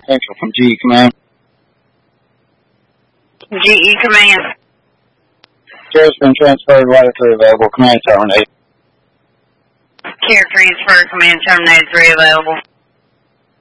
Central from GE Command. GE Command. Chair's been transferred, ladder 3 available, command terminated. Chair transfer, command terminated, 3 available.